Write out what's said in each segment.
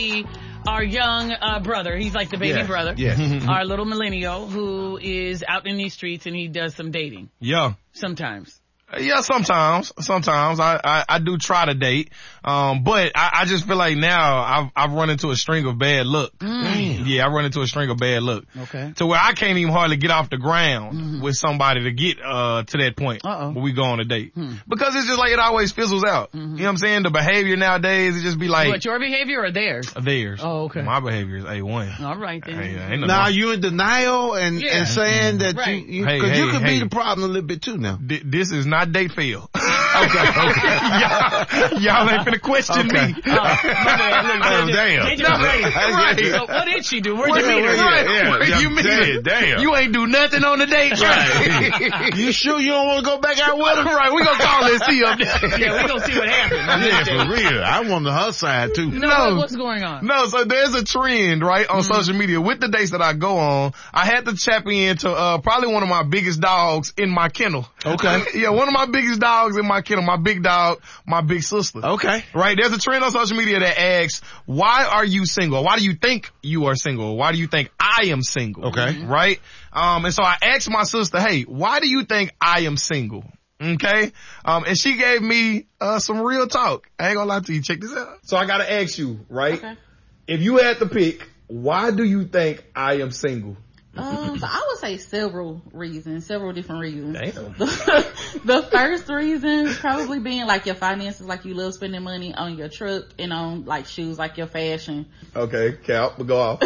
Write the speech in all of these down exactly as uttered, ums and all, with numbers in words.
our young uh, brother, he's like the baby yeah. brother, yeah. our little millennial who is out in these streets and he does some dating. Yeah. Sometimes. Yeah, sometimes, sometimes I, I, I do try to date. Um, but I, I just feel like now I've, I've run into a string of bad luck. Mm. Yeah, I run into a string of bad luck. Okay. To where I can't even hardly get off the ground mm-hmm. with somebody to get, uh, to that point Uh-oh. where we go on a date. Hmm. Because it's just like it always fizzles out. Mm-hmm. You know what I'm saying? The behavior nowadays, it just be like. What, your behavior or theirs? Theirs. Oh, okay. My behavior is A one. All right then. Hey, uh, now you in denial and, yeah. and saying that right. you, you hey, cause hey, you could hey. be the problem a little bit too now. D- this is not date fail. Okay, okay. y'all, y'all ain't finna question okay. me. Oh, my bad. Look, Oh, they damn. They just No, right. right. So what did she do? Where'd Where you meet her? yeah, Right. yeah. Where Yeah, you meet her? damn. You ain't do nothing on the date, Right. You sure you don't want to go back out with her? Right, we gonna call and see up there. Yeah, we gonna see what happens. Yeah, for real. I want the her side too. No, No. what's going on? No, so there's a trend, right, on Mm-hmm. social media with the dates that I go on. I had to tap into, uh, probably one of my biggest dogs in my kennel. Okay. Yeah, one of my biggest dogs in my kennel, my big dog, my big sister. Okay. Right, there's a trend on social media that asks, why are you single? Why do you think you are single? Why do you think I am single? Okay. Right? Um, and so I asked my sister, hey, why do you think I am single? Okay? Um, and she gave me, uh, some real talk. I ain't gonna lie to you. Check this out. So I gotta ask you, right? Okay. If you had to pick, why do you think I am single? Um, so I would say several reasons, several different reasons. Damn. The, the first reason probably being like your finances, like you love spending money on your truck and on like shoes, like your fashion. Okay, Cal, we'll go off.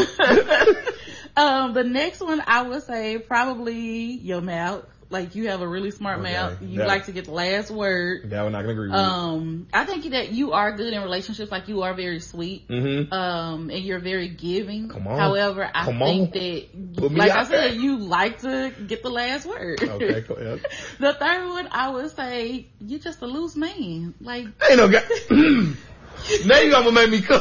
um, the next one I would say probably your mouth. Like you have a really smart Okay, mouth. You that- like to get the last word. That one I can agree with. Um, I think that you are good in relationships. Like you are very sweet. Mm-hmm. Um, and you're very giving. Come on. However, I Come think on. that, Put me like out I said, there. you like to get the last word. Okay, go ahead. The third one, I would say, you're just a loose man. Like, Ain't no guy. Now you gonna make me come.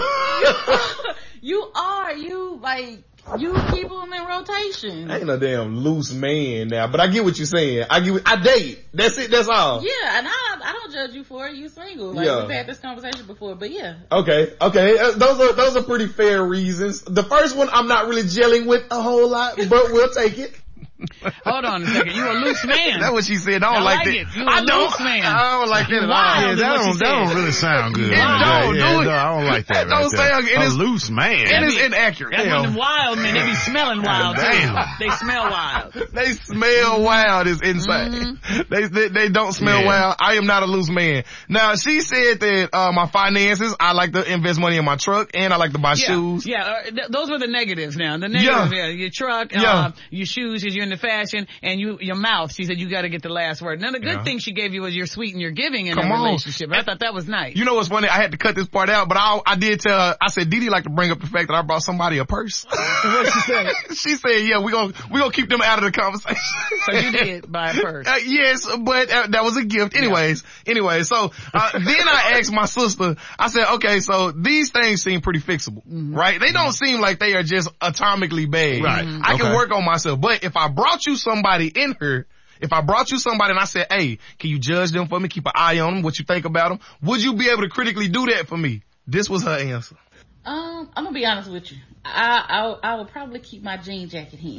you are, you, like, you keep them in rotation. I ain't no damn loose man now, but I get what you're saying. I get, I date. That's it. That's all. Yeah, and I, I don't judge you for it. You single. Like, Yeah. we've had this conversation before, but yeah. Okay, okay. Uh, those are those are pretty fair reasons. The first one I'm not really gelling with a whole lot, but we'll take it. Hold on a second. You a loose man. That's what she said. I don't I like, like that. it. You a I don't. loose man. I don't like that at all. Wild Yeah, is that what she don't, that said. don't really sound good. It Yeah, don't, yeah, do it. no, I don't like that. It don't right there. sound- it a is- loose man. It is be- inaccurate. That's Damn. one of them wild men. They be smelling wild Damn. too. They smell wild. They smell wild is insane. They, they they don't smell Yeah. wild. I am not a loose man. Now she said that uh my finances, I like to invest money in my truck and I like to buy Yeah, shoes. yeah. Uh, th- those were the negatives. Now the negatives, yeah, Yeah. your truck, Yeah. uh, your shoes, because you're into fashion, and you your mouth. She said you got to get the last word. Now the good Yeah. thing she gave you was you're sweet and you're giving in Come a on. relationship. I thought that was nice. You know what's funny? I had to cut this part out, but I I did tell her, I said, Dee Dee like to bring up the fact that I brought somebody a purse. What she said? She said, yeah, we gonna, we gonna keep them out of the conversation. So you did buy a purse. Uh, yes, but uh, that was a gift. Anyways, anyway, so uh, then I asked my sister, I said, okay, so these things seem pretty fixable, Mm-hmm. right? They don't seem like they are just atomically bad. Right. I can Okay. work on myself, but if I brought you somebody in here, if I brought you somebody and I said, hey, can you judge them for me? Keep an eye on them, what you think about them? Would you be able to critically do that for me? This was her answer. Um, I'm gonna be honest with you. I, I, I would probably keep my jean jacket here.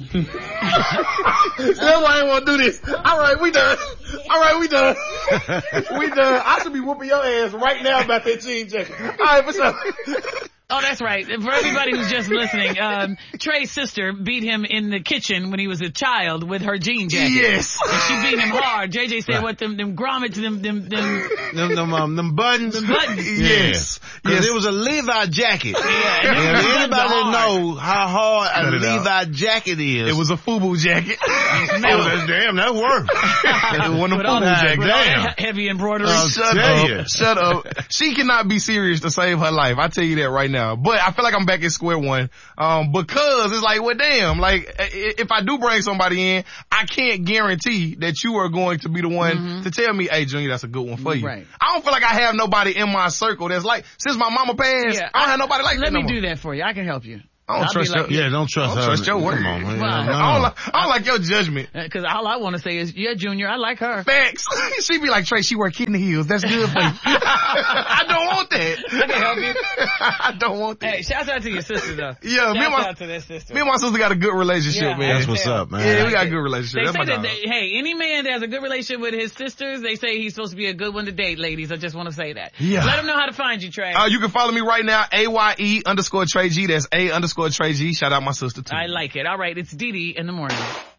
That's why I ain't want to do this. All right, we done. All right, we done. We done. I should be whooping your ass right now about that jean jacket. All right, what's up? Oh, that's right. For everybody who's just listening, um, Trey's sister beat him in the kitchen when he was a child with her jean jacket. Yes. And she beat him hard. J J said, what, them, them grommets, them, them, them, Them, them, um, them buttons. them buttons. Yes. Cause Yes. it was a Levi jacket. Yeah, and And them anybody buttons are hard. know how hard a Cut it out. Levi jacket is. It was a FUBU jacket. Oh, that's, damn, that worked. It wasn't a With all, FUBU jacket. with all Damn. that he- heavy embroidery. Uh, Shut tell up. you. Shut up. She cannot be serious to save her life. I tell you that right now. But I feel like I'm back at square one. Um, because it's like, well, damn, like, i- if I do bring somebody in, I can't guarantee that you are going to be the one Mm-hmm. to tell me, hey, Junior, that's a good one for you. Right. I don't feel like I have nobody in my circle that's like, since my mama passed, Yeah, I don't have nobody like Let that me no do more. that for you. I can help you. I don't I'll trust be like, your, Yeah, don't trust I don't her. trust your word. Come on, man. Why? No. I don't, like, I don't like your judgment. Because all I want to say is, yeah, Junior, I like her. Facts. She be like, Trey, she wear kitten heels. That's good for you. I don't want that. I can help you. I don't want that. Hey, shout out to your sister though. Yeah, me and shout my- out to that sister. Me and my sister got a good relationship, Yeah, man. That's what's up, man. Yeah, we got a good relationship. They That's say my that, dog. they, hey, any man that has a good relationship with his sisters, they say he's supposed to be a good one to date, ladies. I just want to say that. Yeah. Let them know how to find you, Trey. Uh, you can follow me right now, A Y E underscore Trey G. That's A underscore Trey G. Shout out my sister too. I like it. All right, it's Dee Dee in the morning.